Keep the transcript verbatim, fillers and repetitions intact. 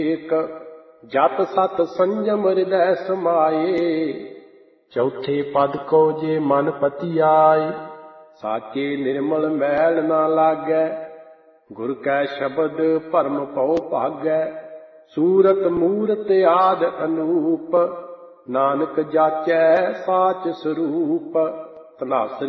ਏਕ ਜਤ ਸਤ ਸੰਜਮ ਹਿਰਦੈ ਸਮਾਏ। ਚੌਥੇ ਪਦ ਕੋ ਜੇ ਮਨ ਪਤੀ ਆਏ, ਸਾਚੇ ਨਿਰਮਲ ਮੈਲ ਨਾ ਲਾਗੈ। ਗੁਰ ਕੈ ਸ਼ਬਦ ਭਰਮ ਭਉ ਭਾਗੈ, ਸੂਰਤ ਮੂਰਤ ਆਦਿ ਅਨੂਪ। ਨਾਨਕ ਜਾਚੈ ਸਾਚ ਸਰੂਪ। ਧਨਾਸਰੀ।